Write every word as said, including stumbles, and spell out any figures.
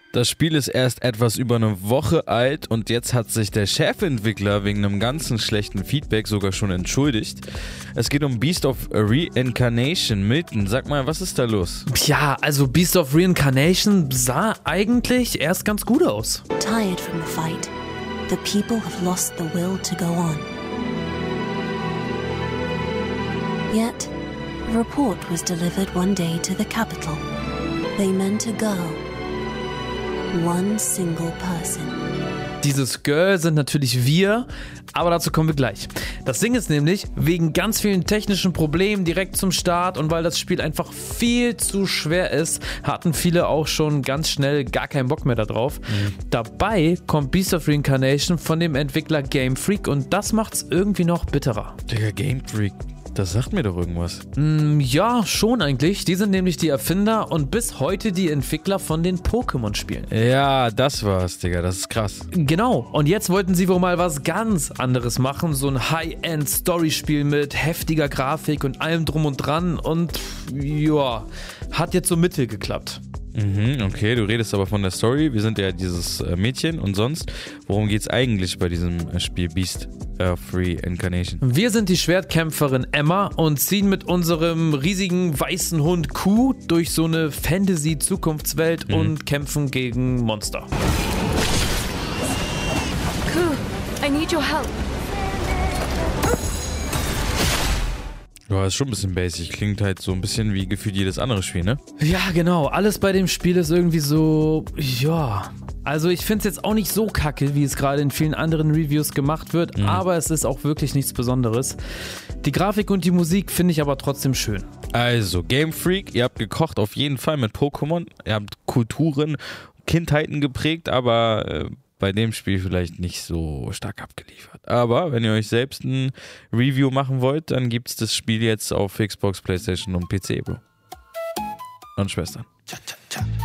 Das Spiel ist erst etwas über eine Woche alt und jetzt hat sich der Chefentwickler wegen einem ganzen schlechten Feedback sogar schon entschuldigt. Es geht um Beast of Reincarnation. Milton, sag mal, was ist da los? Ja, also Beast of Reincarnation sah eigentlich erst ganz gut aus. Tired from the fight, the people have lost the will to go on. Yet, a report was delivered one day to the capital. They meant a girl. One single person. Dieses Girl sind natürlich wir, aber dazu kommen wir gleich. Das Ding ist nämlich, wegen ganz vielen technischen Problemen direkt zum Start und weil das Spiel einfach viel zu schwer ist, hatten viele auch schon ganz schnell gar keinen Bock mehr da drauf. Mhm. Dabei kommt Beast of Reincarnation von dem Entwickler Game Freak und das macht's irgendwie noch bitterer. Digga, Game Freak. Das sagt mir doch irgendwas. Mm, ja, schon eigentlich. Die sind nämlich die Erfinder und bis heute die Entwickler von den Pokémon-Spielen. Ja, das war's, Digga. Das ist krass. Genau. Und jetzt wollten sie wohl mal was ganz anderes machen. So ein High-End-Story-Spiel mit heftiger Grafik und allem drum und dran. Und ja, hat jetzt so mittel geklappt. Mhm, okay, du redest aber von der Story. Wir sind ja dieses äh, Mädchen und sonst. Worum geht's eigentlich bei diesem äh, Spiel Beast of Reincarnation? Wir sind die Schwertkämpferin Emma und ziehen mit unserem riesigen weißen Hund Q durch so eine Fantasy-Zukunftswelt mhm. und kämpfen gegen Monster. Q, I need your help. Ja, ist schon ein bisschen basic. Klingt halt so ein bisschen wie gefühlt jedes andere Spiel, ne? Ja, genau. Alles bei dem Spiel ist irgendwie so, ja. Also ich finde es jetzt auch nicht so kacke, wie es gerade in vielen anderen Reviews gemacht wird, mhm. aber es ist auch wirklich nichts Besonderes. Die Grafik und die Musik finde ich aber trotzdem schön. Also, Game Freak, ihr habt gekocht auf jeden Fall mit Pokémon. Ihr habt Kulturen, Kindheiten geprägt, aber äh, bei dem Spiel vielleicht nicht so stark abgeliefert. Aber wenn ihr euch selbst ein Review machen wollt, dann gibt es das Spiel jetzt auf Xbox, PlayStation und P C, Bro. Und Schwestern.